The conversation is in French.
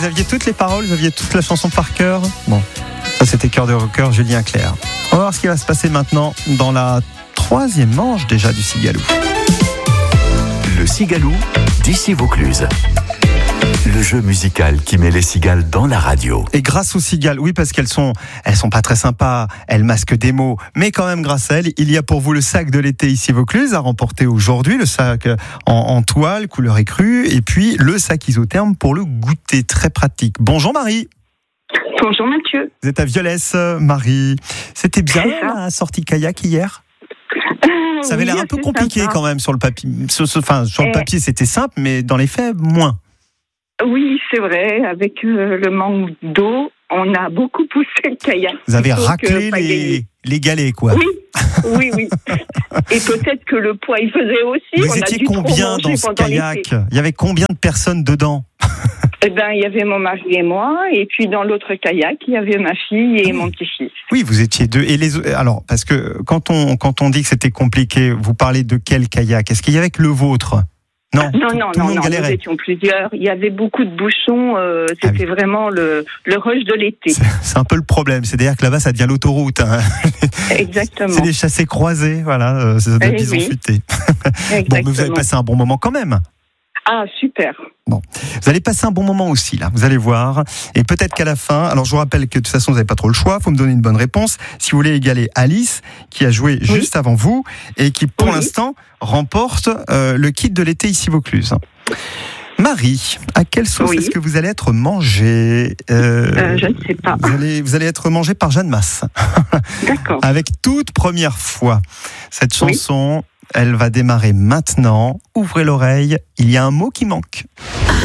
aviez toutes les paroles, vous aviez toute la chanson par cœur. Bon, ça c'était Cœur de rocker, Julien Clerc. On va voir ce qui va se passer maintenant dans la 3e manche déjà du Cigalou. Le Cigalou d'ici Vaucluse. Le jeu musical qui met les cigales dans la radio. Et grâce aux cigales, oui, parce elles sont pas très sympas, elles masquent des mots, mais quand même grâce à elles, il y a pour vous le sac de l'été ici Vaucluse à remporter aujourd'hui, le sac en toile, couleur écrue, et puis le sac isotherme pour le goûter, très pratique. Bonjour Marie. Bonjour Mathieu. Vous êtes à Violès, Marie. C'était bien la sortie kayak hier ? Ça avait l'air un peu compliqué sympa. quand même sur le papier. Sur le papier c'était simple, mais dans les faits, moins. Oui, c'est vrai, avec le manque d'eau, on a beaucoup poussé le kayak. Vous avez raclé les galets, quoi. Oui. Et peut-être que le poids, il faisait aussi. Vous étiez combien dans ce kayak ? Il y avait combien de personnes dedans ? Eh ben, il y avait mon mari et moi, et puis dans l'autre kayak, il y avait ma fille et mon petit-fils. Oui, vous étiez deux. Et alors, parce que quand on dit que c'était compliqué, vous parlez de quel kayak ? Est-ce qu'il y avait que le vôtre ? Non, nous étions plusieurs. Il y avait beaucoup de bouchons. C'était vraiment le rush de l'été. C'est un peu le problème. C'est-à-dire que là-bas, ça devient l'autoroute. Hein. Exactement. C'est les chassés croisés, voilà. Ça doit bisonciuter. Bon, mais vous avez passé un bon moment quand même. Ah, super. Bon, vous allez passer un bon moment aussi, là. Vous allez voir. Et peut-être qu'à la fin, alors je vous rappelle que de toute façon, vous n'avez pas trop le choix. Il faut me donner une bonne réponse. Si vous voulez égaler Alice, qui a joué juste avant vous et qui, pour l'instant, remporte le kit de l'été ici Vaucluse. Marie, à quelle sauce est-ce que vous allez être mangée Je ne sais pas. Vous allez être mangée par Jeanne Masse. D'accord. Avec toute première fois. Cette chanson, elle va démarrer maintenant. Ouvrez l'oreille, il y a un mot qui manque.